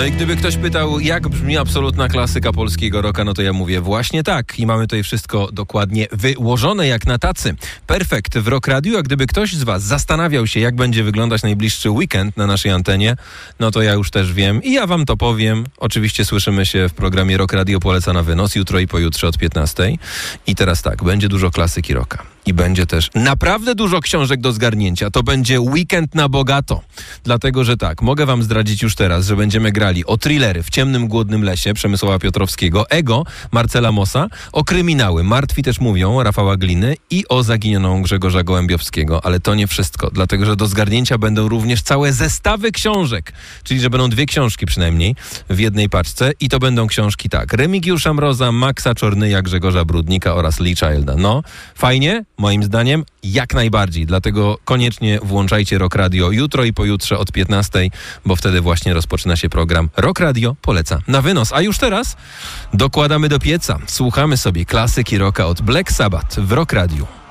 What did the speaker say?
No i gdyby ktoś pytał, jak brzmi absolutna klasyka polskiego rocka, no to ja mówię właśnie tak. I mamy tutaj wszystko dokładnie wyłożone jak na tacy. Perfekt w Rock Radio, a gdyby ktoś z was zastanawiał się, jak będzie wyglądać najbliższy weekend na naszej antenie, no to ja już też wiem i ja wam to powiem. Oczywiście słyszymy się w programie Rock Radio Poleca na wynos, jutro i pojutrze od 15. I teraz tak, będzie dużo klasyki rocka. I będzie też naprawdę dużo książek do zgarnięcia. To będzie weekend na bogato. Dlatego, że tak, mogę wam zdradzić już teraz, że będziemy grali o thrillery w ciemnym, głodnym lesie Przemysława Piotrowskiego, Ego Marcela Mossa, o kryminały Martwi też mówią Rafała Gliny i o zaginioną Grzegorza Gołębiowskiego. Ale to nie wszystko, dlatego, że do zgarnięcia będą również całe zestawy książek. Czyli, że będą 2 książki przynajmniej w jednej paczce i to będą książki tak, Remigiusza Mroza, Maxa Czornyja, Grzegorza Brudnika oraz Lee Childa. No, fajnie? Moim zdaniem jak najbardziej, dlatego koniecznie włączajcie Rock Radio jutro i pojutrze od 15, bo wtedy właśnie rozpoczyna się program Rock Radio Poleca na wynos. A już teraz dokładamy do pieca, słuchamy sobie klasyki rocka od Black Sabbath w Rock Radio.